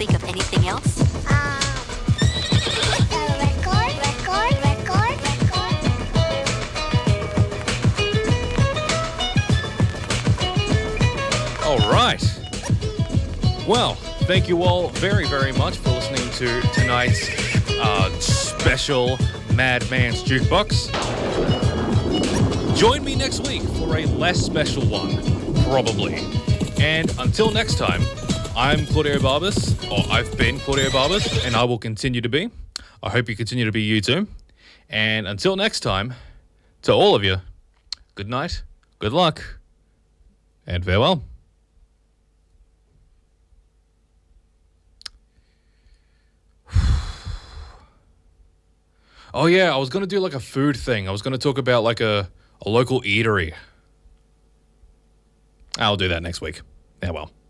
think of anything else? All right. Well, thank you all very, very much for listening to tonight's special Madman's Jukebox. Join me next week for a less special one, probably. And until next time, I'm Claudio Barbas, or I've been Claudio Barbas, and I will continue to be. I hope you continue to be you too. And until next time, to all of you, good night, good luck, and farewell. Oh yeah, I was going to do like a food thing. I was going to talk about like a local eatery. I'll do that next week. Yeah, well.